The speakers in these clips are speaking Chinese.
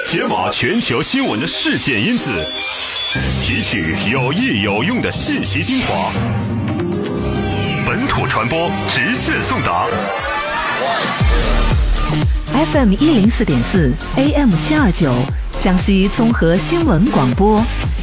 解码全球新闻的事件因子，提取有益有用的信息精华，本土传播直线送达。 FM 104.4 AM 729，江西综合新闻广播。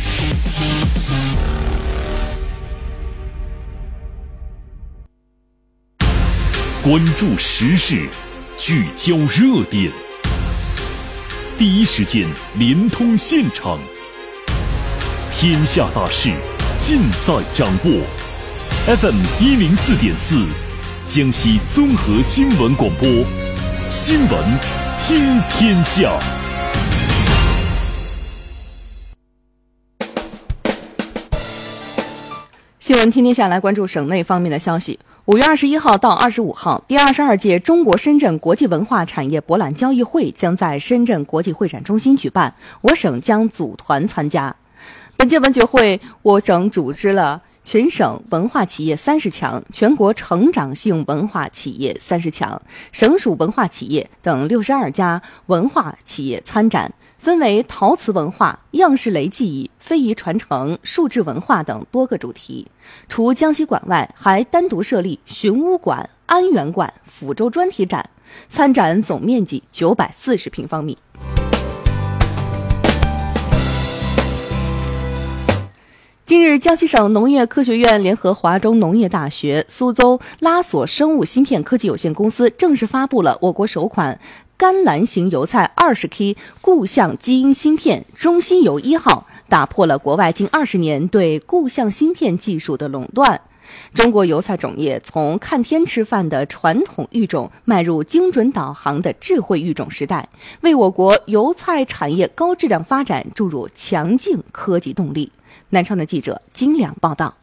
关注时事，聚焦热点，第一时间联通现场，天下大事尽在掌握。FM 104.4，江西综合新闻广播，新闻听天下。 新闻听天下来关注省内方面的消息。5月21号到25号，第22届中国深圳国际文化产业博览交易会将在深圳国际会展中心举办，我省将组团参加。本届文博会，我省组织了全省文化企业30强、全国成长性文化企业30强、省属文化企业等62家文化企业参展，分为陶瓷文化、样式雷技艺、非遗传承、数字文化等多个主题。除江西馆外，还单独设立寻乌馆、安源馆、抚州专题展，参展总面积940平方米。近日，江西省农业科学院联合华中农业大学、苏州拉索生物芯片科技有限公司正式发布了我国首款甘蓝型油菜20K 固相基因芯片中芯油1号，打破了国外近20年对固相芯片技术的垄断。中国油菜种业从看天吃饭的传统育种迈入精准导航的智慧育种时代，为我国油菜产业高质量发展注入强劲科技动力。南昌的记者金良报道。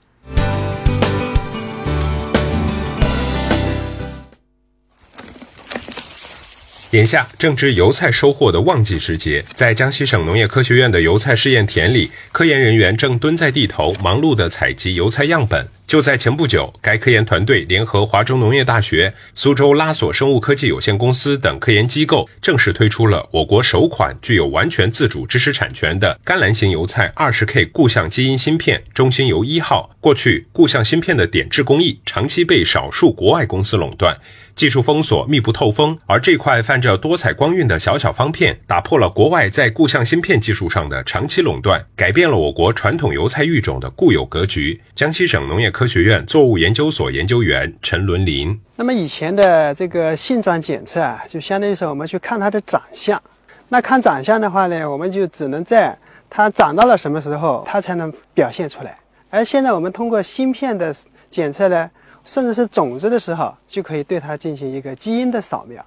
眼下正值油菜收获的旺季时节，在江西省农业科学院的油菜试验田里，科研人员正蹲在地头忙碌地采集油菜样本。就在前不久，该科研团队联合华中农业大学、苏州拉索生物科技有限公司等科研机构，正式推出了我国首款具有完全自主知识产权的甘蓝型油菜20K 固相基因芯片中芯油1号。过去，固相芯片的点制工艺长期被少数国外公司垄断，技术封锁密不透风，而这块泛着多彩光晕的小小方片打破了国外在固相芯片技术上的长期垄断，改变了我国传统油菜育种的固有格局。江西省农业科学院作物研究所研究员陈伦林： 那么以前的这个性状检测啊，就相当于是我们去看它的长相。那看长相的话呢，我们就只能在它长到了什么时候，它才能表现出来。而现在我们通过芯片的检测呢，甚至是种子的时候，就可以对它进行一个基因的扫描。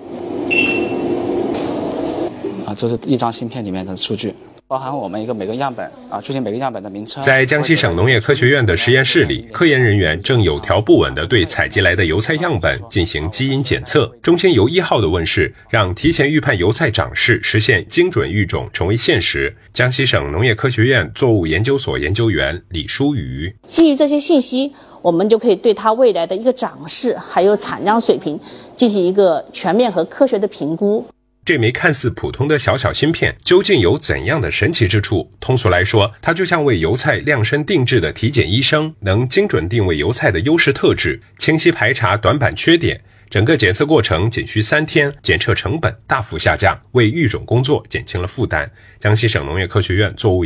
这是一张芯片里面的数据，包含我们每个样本具体每个样本的名称。 在江西省农业科学院的实验室里，科研人员正有条不紊地对采集来的油菜样本进行基因检测。中芯油1号的问世，让提前预判油菜长势、实现精准育种成为现实。江西省农业科学院作物研究所研究员李淑瑜： 基于这些信息，我们就可以对它未来的一个长势还有产量水平进行一个全面和科学的评估。 这枚看似普通的小小芯片究竟有怎样的神奇之处？通俗来说，它就像为油菜量身定制的体检医生，能精准定位油菜的优势特质，清晰排查短板缺点。整个检测过程仅需3天，检测成本大幅下降，为育种工作减轻了负担。江西省农业科学院作物